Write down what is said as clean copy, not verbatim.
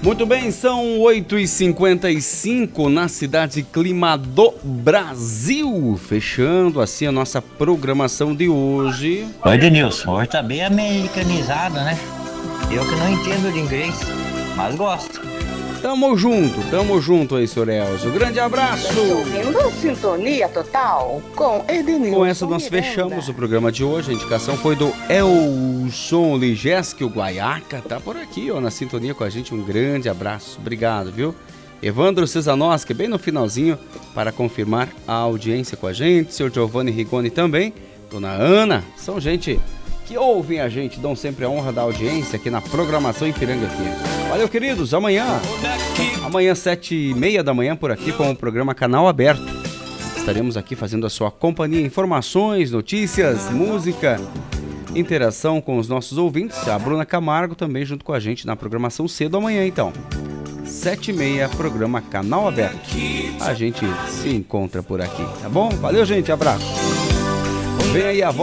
Muito bem, são 8h55 na cidade Clima do Brasil. Fechando assim a nossa programação de hoje. Oi, Denilson, hoje tá bem americanizado, né? Eu que não entendo de inglês, mas gosto. Tamo junto aí, senhor Elzo. Grande abraço. Ouvindo Sintonia Total com Edenilson. Com essa nós fechamos o programa de hoje. A indicação foi do Elson Ligeski, o Guaiaca. Tá por aqui, ó, na sintonia com a gente. Um grande abraço. Obrigado, viu? Evandro Cesanoski, bem no finalzinho, para confirmar a audiência com a gente. Seu Giovanni Rigoni também. Dona Ana, são gente que ouvem a gente, dão sempre a honra da audiência aqui na programação Ipiranga FM. Valeu, queridos, amanhã 7h30 da manhã por aqui com o programa Canal Aberto. Estaremos aqui fazendo a sua companhia, informações, notícias, música, interação com os nossos ouvintes. A Bruna Camargo também junto com a gente na programação cedo amanhã, então 7h30, programa Canal Aberto. A gente se encontra por aqui, tá bom? Valeu, gente, abraço. Vem aí a voz